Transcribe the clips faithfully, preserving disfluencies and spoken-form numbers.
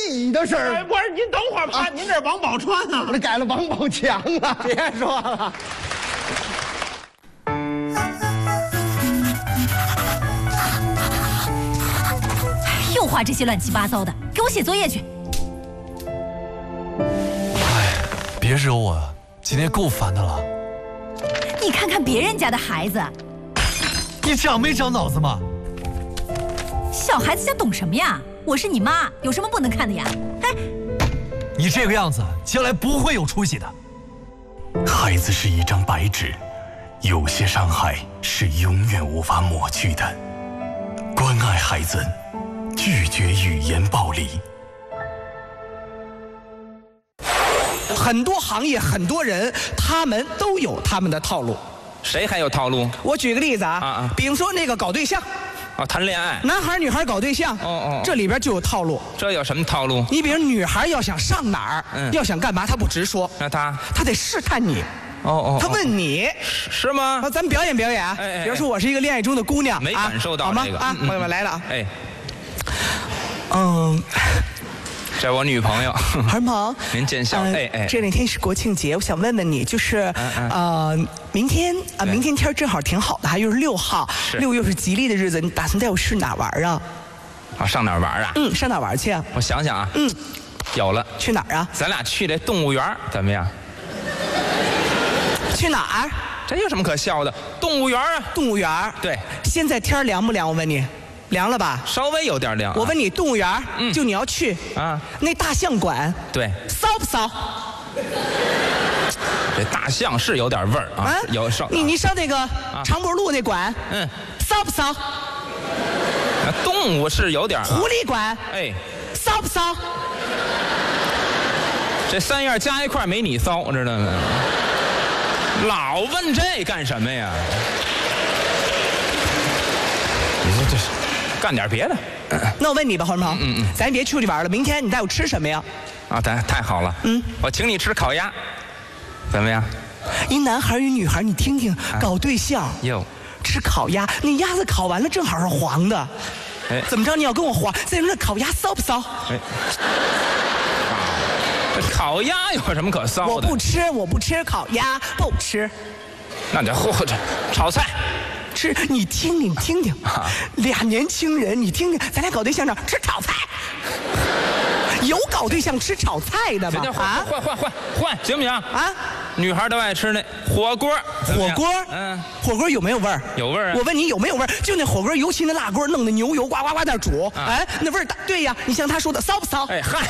你的事儿。 哎，不是，您等会儿吧，您这是王宝钏啊？ 我这改了王宝强啊！ 别说了。 又画这些乱七八糟的，给我写作业去。 哎，别惹我啊！今天够烦的了。 你看看别人家的孩子， 你长没长脑子吗？ 小孩子家懂什么呀？我是你妈，有什么不能看的呀？哎， 你这个样子，将来不会有出息的。 孩子是一张白纸，有些伤害是永远无法抹去的。关爱孩子，拒绝语言暴力。 很多行业，很多人，他们都有他们的套路。 谁还有套路？ 我举个例子啊， 啊啊比如说那个搞对象， 啊，谈恋爱， 男孩女孩搞对象， 哦哦这里边就有套路。 这有什么套路？ 你比如女孩要想上哪儿， 嗯要想干嘛，她不直说， 那他， 她得试探你。 哦哦， 她问你， 是吗？ 啊，咱们表演表演啊。 哎哎哎比如说我是一个恋爱中的姑娘， 没感受到好吗这个？ 啊， 嗯嗯朋友们来了啊。 哎， 嗯， 这我女朋友。 韩鹏， 您见笑。 呃哎哎， 这两天是国庆节，我想问问你，就是嗯嗯呃，明天啊， 对明天天儿正好挺好的，还又是六号， 是六又是吉利的日子，你打算带我去哪玩啊？ 啊，上哪儿玩啊？ 嗯，上哪玩去啊？ 我想想啊， 嗯， 有了， 去哪儿啊？ 咱俩去这动物园儿怎么样？ 去哪儿？ 这有什么可笑的？动物园儿啊， 动物园儿。 对， 现在天儿凉不凉？我问你，凉了吧？ 稍微有点凉啊。 我问你，动物园儿， 嗯就你要去啊， 那大象馆对， 骚不骚？ 这大象是有点味儿啊，有上。 你你上那个长脖路那馆， 嗯， 骚不骚？ 啊动物是有点儿啊狐狸馆哎， 骚不骚？ 这三样加一块儿没你骚，知道吗？老问这干什么呀？你说这是干点别的那我问你吧，黄鹏， 嗯嗯咱别出去玩了，明天你带我吃什么呀？ 啊？太太好了， 嗯， 我请你吃烤鸭，怎么样？ 一男孩与女孩，你听听，搞对象哟， 吃烤鸭，那鸭子烤完了正好是黄的， 哎怎么着？你要跟我黄？再说那烤鸭骚不骚？ 哎，这烤鸭有什么可骚的？ 我不吃，我不吃烤鸭，不吃。 那得嚯这炒菜。 吃，你听听听听， 啊俩年轻人，你听听，咱俩搞对象这吃炒菜，有搞对象吃炒菜的吗行？换啊换换换换，行不行？ 啊！ 女孩都爱吃那火锅，怎么样火锅， 嗯， 火锅有没有味儿？ 有味儿啊我问你有没有味儿？就那火锅，尤其那辣锅，弄的牛油呱呱呱在那煮， 啊哎，那味儿大。对呀，你像他说的骚不骚？ 哎嗨，好，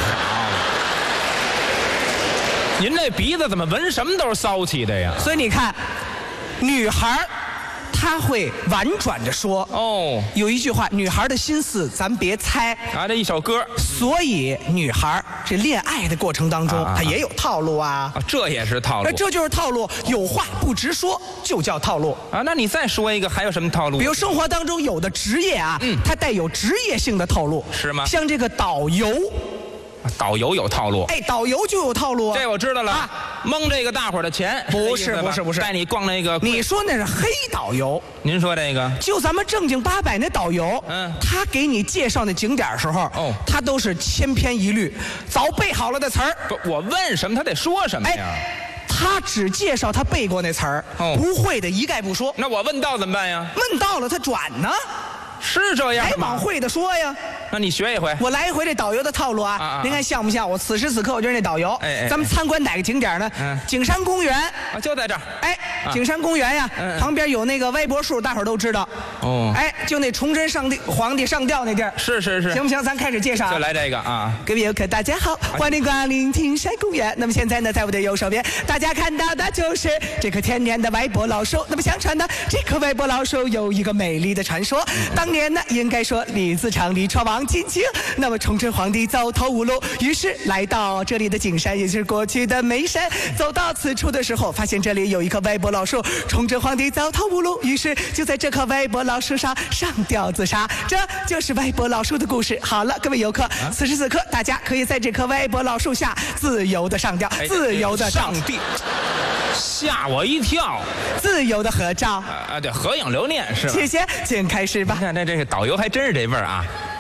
您这鼻子怎么闻什么都是骚气的呀？ 所以你看，女孩儿她会婉转着说。 哦， 有一句话，女孩的心思咱别猜。 啊，这一首歌所以女孩儿这恋爱的过程当中， 啊啊她也有套路啊。 啊，这也是套路那这就是套路，有话不直说就叫套路。 啊。那你再说一个，还有什么套路？ 比如生活当中有的职业啊， 嗯它带有职业性的套路， 是吗像这个导游， 导游有套路， 哎，导游就有套路啊。 这我知道了啊， 蒙这个大伙儿的钱， 不是这意思吧不是不是带你逛那个。 你说那是黑导游， 您说这个就咱们正经八百那导游， 嗯他给你介绍那景点儿时候， 哦他都是千篇一律，早背好了的词儿， 不，我问什么他得说什么呀？ 他只介绍他背过那词儿， 哦不会的一概不说。 那我问到怎么办呀？ 问到了他转呢， 是这样还吗往会的说呀。 那你学一回。 我来一回这导游的套路啊， 啊啊啊您看像不像？我此时此刻我就是那导游。 哎哎咱们参观哪个景点呢？ 嗯景山公园。 啊，就在这儿。 哎， 啊景山公园呀， 嗯嗯旁边有那个歪脖树，大伙儿都知道。 哦哎，就那崇祯上帝皇帝上吊那地儿， 是是是， 行不行？咱开始介绍啊。 就来这个啊。 各位游客，大家好，欢迎光临景山公园。那么现在呢，在我的右手边，大家看到的就是这棵天然的歪脖老树。那么相传呢，这棵歪脖老树有一个美丽的传说。当年呢，应该说李自成、李闯王进京，那么崇祯皇帝走投无路，于是来到这里的景山，也就是过去的眉山。走到此处的时候，发现这里有一棵歪脖老树。崇祯皇帝走投无路，于是就在这棵歪脖老树上上吊自杀。这就是歪脖老树的故事。好了，各位游客，此时此刻大家可以在这棵歪脖老树下自由的上吊， 哎自由的上帝，吓我一跳自由的合照。 啊！对，合影留念是吧？ 谢谢，请开始吧你。看这这个导游还真是这味儿啊！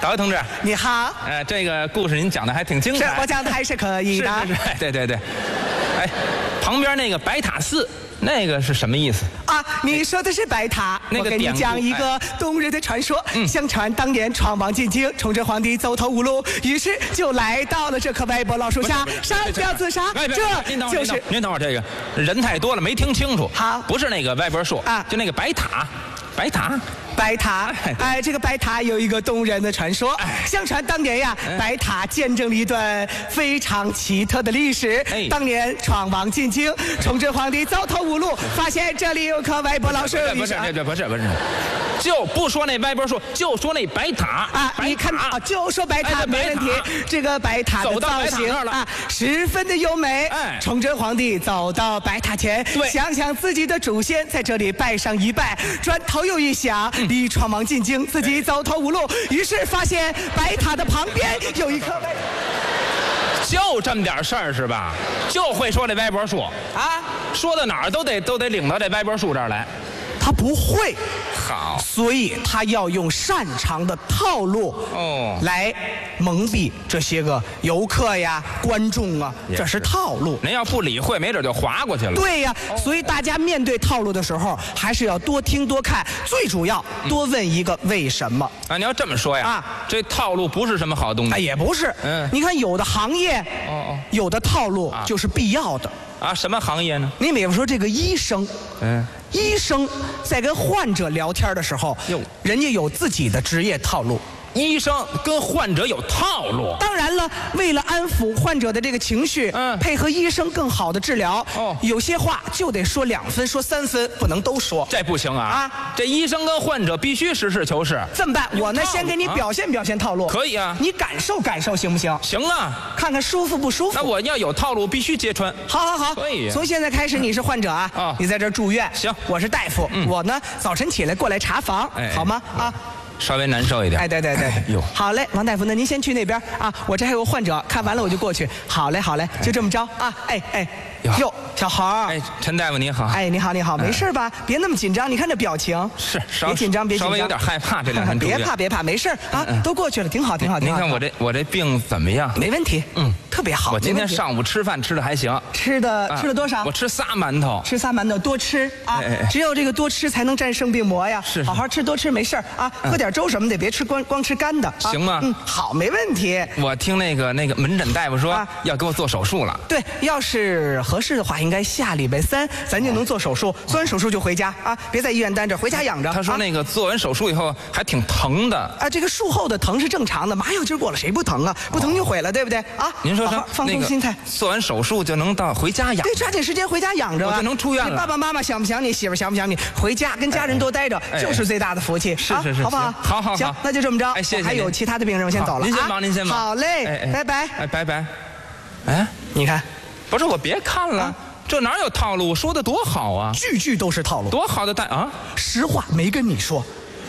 导游同志， 你好。 呃，这个故事您讲的还挺精彩。 是我讲的还是可以的。 是是是，对对对。哎，旁边那个白塔寺，那个是什么意思？ 啊，你说的是白塔。 那个我给你讲一个动人的传说。嗯，相传当年闯王进京，崇祯皇帝走投无路，于是就来到了这棵歪脖老树下，上吊自杀。这就是您等会儿，这个人太多了，没听清楚。 好， 不是那个歪脖树啊， 就那个白塔，白塔。 白塔，哎，这个白塔有一个动人的传说。相传当年呀，白塔见证了一段非常奇特的历史。 哎， 当年闯王进京，崇祯皇帝走投无路，发现这里有棵歪脖老树。 不是，不是，不是，不是，就不说那歪脖树，就说那白塔啊！你看啊，就说白塔没问题。这个白塔的造型啊，十分的优美。哎，崇祯皇帝走到白塔前，想想自己的祖先在这里拜上一拜，转头又一想。离闯王进京，自己走投无路，于是发现白塔的旁边有一棵歪。 就这么点事儿是吧？就会说这歪脖树啊，说到哪儿都得都得领到这歪脖树这儿来。 他不会， 好， 所以他要用擅长的套路哦来蒙蔽这些个游客呀、观众啊，这是套路。 您要不理会，没准就划过去了。 对呀，所以大家面对套路的时候，还是要多听多看，最主要多问一个为什么啊！你要这么说呀，啊，这套路不是什么好东西。 哎，也不是。嗯，你看有的行业，哦哦，有的套路就是必要的。 啊，什么行业呢？ 你比如说这个医生，嗯，医生在跟患者聊天的时候，哟，人家有自己的职业套路。 医生跟患者有套路。 当然了，为了安抚患者的这个情绪，嗯，配合医生更好的治疗，哦，有些话就得说两分，说三分，不能都说。 这不行啊！啊，这医生跟患者必须实事求是。 这么办？我呢，先给你表现表现套路。 可以啊， 你感受感受行不行？ 行啊， 看看舒服不舒服。 那我要有套路，必须揭穿。 好好好， 可以。 从现在开始，你是患者啊，啊，你在这儿住院。 行， 我是大夫，我呢早晨起来过来查房，好吗？啊。 稍微难受一点。 哎，对对对，哟，好嘞，王大夫，那您先去那边啊，我这还有患者，看完了我就过去。好嘞，好嘞，就这么着啊，哎哎，哟，小豪， 哎，陈大夫你好， 哎，你好你好，没事吧？别那么紧张，你看这表情， 是， 别紧张别紧张， 稍微有点害怕这两天。 别怕别怕，没事啊，都过去了，挺好挺好挺好。 您看我这我这病怎么样？ 没问题，嗯，特别好。 我今天上午吃饭吃的还行， 吃的吃了多少？ 我吃仨馒头， 吃仨馒头，多吃啊，只有这个多吃才能战胜病魔呀。 是， 好好吃多吃没事啊，喝点粥什么的，别吃光光吃干的， 行吗？ 嗯，好，没问题。 我听那个那个门诊大夫说要给我做手术了。 对，要是合适的话，应该下礼拜三咱就能做手术。做完手术就回家啊，别在医院待着，回家养着。 他说那个做完手术以后还挺疼的啊，这个术后的疼是正常的，麻药劲过了谁不疼啊？不疼就毁了，对不对啊？ 您说他放松心态， 做完手术就能到回家养。 对，抓紧时间回家养着， 我就能出院了。 爸爸妈妈想不想你？媳妇想不想你？回家跟家人多待着，就是最大的福气。 是是是， 好不好？ 好好行，那就这么着。 哎，谢谢。 还有其他的病人，我先走了。 您先忙，您先忙。 好嘞，拜拜。 哎，拜拜。哎， 你看， 不是我别看了，这哪有套路？我说的多好啊， 句句都是套路。 多好的带啊！ 实话没跟你说。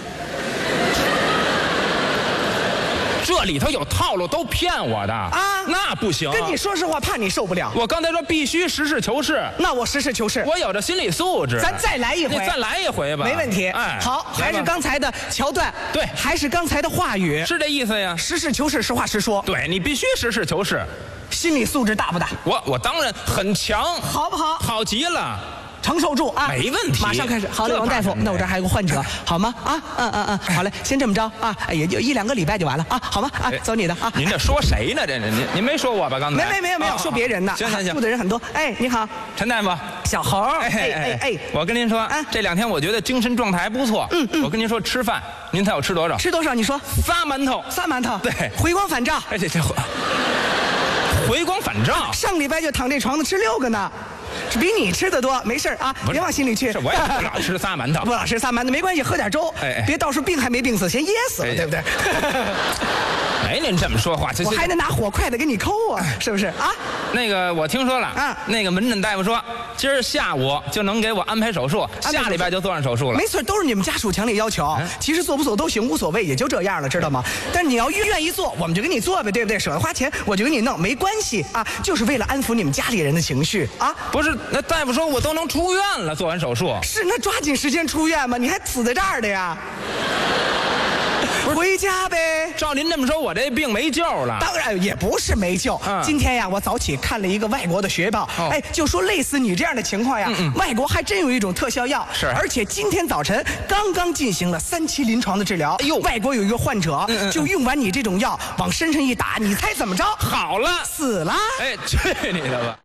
这里头有套路，都骗我的啊！那不行， 跟你说实话，怕你受不了。 我刚才说必须实事求是， 那我实事求是。 我有着心理素质。 咱再来一回， 再来一回吧， 没问题。哎，好，还是刚才的桥段， 对， 还是刚才的话语， 是这意思呀。 实事求是，实话实说。 对，你必须实事求是。 心理素质大不大？ 我我当然很强， 好不好？ 好极了。 承受住啊， 没问题， 马上开始。好嘞，王大夫，那我这儿还有个患者，好吗？啊，嗯嗯嗯，好嘞，先这么着啊，也就一两个礼拜就完了啊，好吗？啊，走你的啊。 您这说谁呢？这这您您没说我吧？刚才没没没有没有说别人呢。 行行行， 住的人很多。哎，你好， 陈大夫， 小猴。哎哎哎， 我跟您说，这两天我觉得精神状态还不错。嗯嗯，我跟您说，吃饭，您猜我吃多少？ 吃多少？你说。 仨馒头。 仨馒头。 对， 回光返照。 哎这这。回光返照。 上礼拜就躺这床子吃六个呢。是比你吃的多，没事啊，别往心里去。 我也不老吃仨馒头， 不老吃仨馒头没关系，喝点粥，哎，别到时候病还没病死，先噎死了，对不对？ 没您这么说话， 我还得拿火筷子给你抠啊，是不是啊？ 那个我听说了啊，那个门诊大夫说，今儿下午就能给我安排手术，下礼拜就做上手术了。 没错，都是你们家属强烈要求，其实做不做都行，无所谓，也就这样了，知道吗？但是你要愿意做，我们就给你做呗，对不对？舍得花钱，我就给你弄，没关系啊，就是为了安抚你们家里人的情绪啊。 不是，那大夫说我都能出院了，做完手术。 是，那抓紧时间出院嘛，你还死在这儿的呀？回家。 家呗。 照您这么说，我这病没救了。 当然也不是没救。 嗯、 今天呀，我早起看了一个外国的学报，哦、哎，就说类似你这样的情况呀，嗯嗯外国还真有一种特效药， 是， 而且今天早晨刚刚进行了三期临床的治疗。哎呦，外国有一个患者，嗯嗯就用完你这种药往身上一打，你猜怎么着？ 好了， 死了。 哎，去你的吧！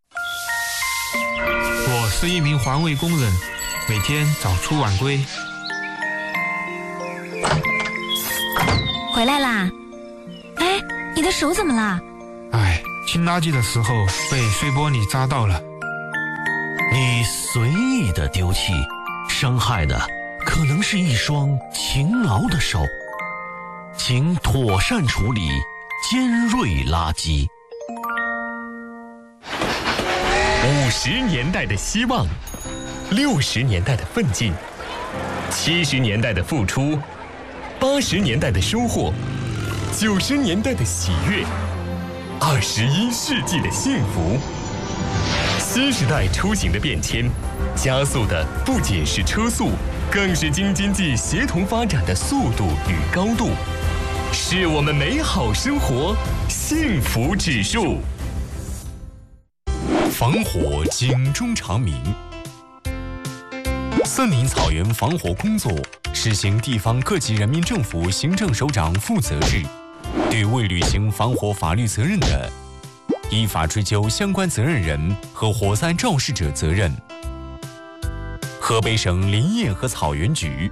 我是一名环卫工人，每天早出晚归。 回来啦！哎，你的手怎么了？ 哎，清垃圾的时候被碎玻璃扎到了。 你随意的丢弃，伤害的可能是一双勤劳的手，请妥善处理尖锐垃圾。 五十年代的希望，六十年代的奋进，七十年代的付出，八十年代的收获，九十年代的喜悦，二十一世纪的幸福。新时代出行的变迁，加速的不仅是车速，更是京津冀协同发展的速度与高度，是我们美好生活幸福指数。 防火警钟长鸣。森林草原防火工作实行地方各级人民政府行政首长负责制，对未履行防火法律责任的，依法追究相关责任人和火灾肇事者责任。河北省林业和草原局。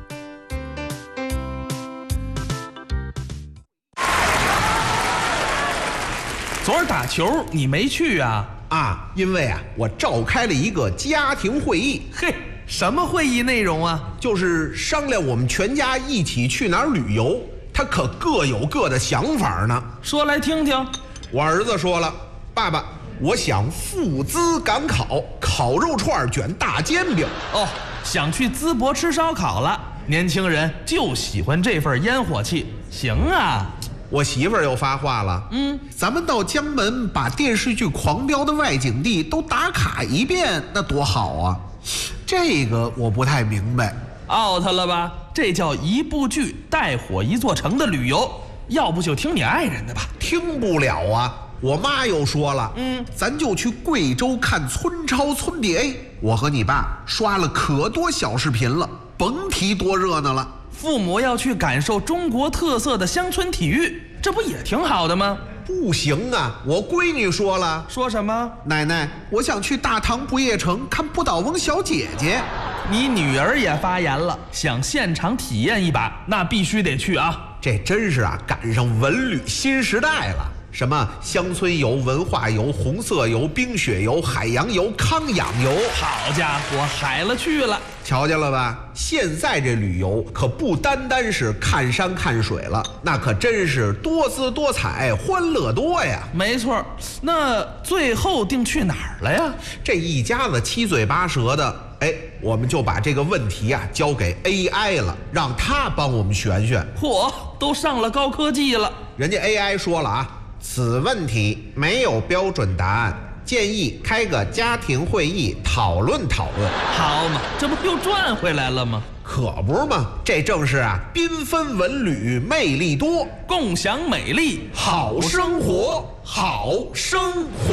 昨儿打球你没去啊？ 啊，因为啊，我召开了一个家庭会议。 嘿，什么会议内容啊？ 就是商量我们全家一起去哪儿旅游。他可各有各的想法呢。 说来听听。 我儿子说了，爸爸，我想赴淄赶考，烤肉串卷大煎饼。 哦，想去淄博吃烧烤了。年轻人就喜欢这份烟火气。行啊。 我媳妇儿又发话了，嗯，咱们到江门把电视剧《狂飙》的外景地都打卡一遍，那多好啊！这个我不太明白 ，out 了吧？这叫一部剧带火一座城的旅游，要不就听你爱人的吧？ 听不了啊！我妈又说了，嗯，咱就去贵州看村超村 D A。我和你爸刷了可多小视频了，甭提多热闹了。 父母要去感受中国特色的乡村体育，这不也挺好的吗？ 不行啊，我闺女说了。 说什么？ 奶奶，我想去大唐不夜城看不倒翁小姐姐。 你女儿也发言了，想现场体验一把，那必须得去啊。 这真是啊，赶上文旅新时代了。什么乡村游、文化游、红色游、冰雪游、海洋游、康养游， 好家伙，海了去了！ 瞧见了吧？现在这旅游可不单单是看山看水了，那可真是多姿多彩、欢乐多呀！ 没错，那最后定去哪儿了呀？ 这一家子七嘴八舌的，哎，我们就把这个问题啊交给 A I 了，让他帮我们选选。 嚯，都上了高科技了！ 人家 A I 说了啊。此问题没有标准答案，建议开个家庭会议讨论讨论。 好嘛，这不又赚回来了吗？ 可不是嘛，这正是啊，缤纷文旅魅力多， 共享美丽好生活，好生活。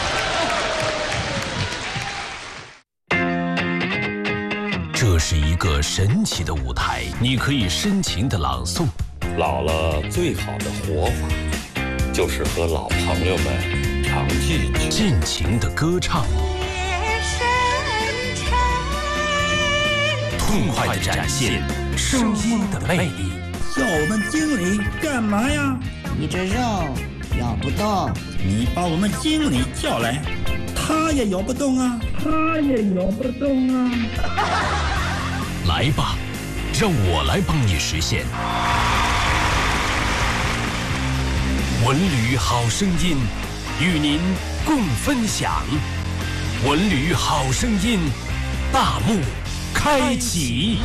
这是一个神奇的舞台，你可以深情的朗诵。 老了最好的活法，就是和老朋友们常聚聚， 尽情的歌唱，痛快的展现声音的魅力。 叫我们经理干嘛呀？ 你这肉咬不动， 你把我们经理叫来，他也咬不动啊，他也咬不动啊。 来吧，让我来帮你实现。文旅好声音，与您共分享。文旅好声音，大幕开启。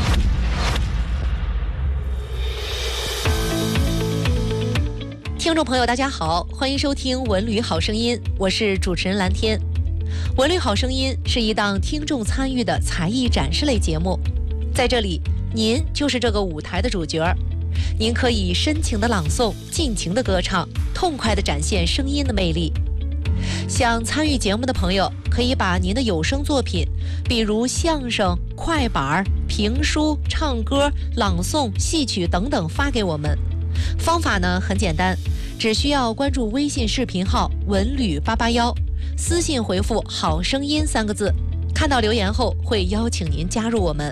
听众朋友，大家好，欢迎收听《文旅好声音》，我是主持人蓝天。《文旅好声音》是一档听众参与的才艺展示类节目，在这里，您就是这个舞台的主角。 您可以深情的朗诵，尽情的歌唱，痛快的展现声音的魅力。想参与节目的朋友，可以把您的有声作品，比如相声、快板、评书、唱歌、朗诵、戏曲等等发给我们。方法呢很简单，只需要关注微信视频号文旅八八幺，私信回复好声音三个字，看到留言后会邀请您加入我们。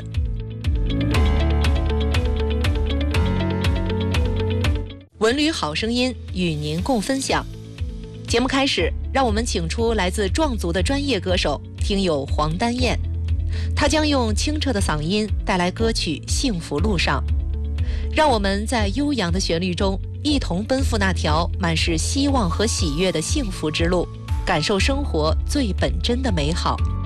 文旅好声音与您共分享。节目开始，让我们请出来自壮族的专业歌手听友黄丹燕，她将用清澈的嗓音带来歌曲《幸福路上》，让我们在悠扬的旋律中一同奔赴那条满是希望和喜悦的幸福之路，感受生活最本真的美好。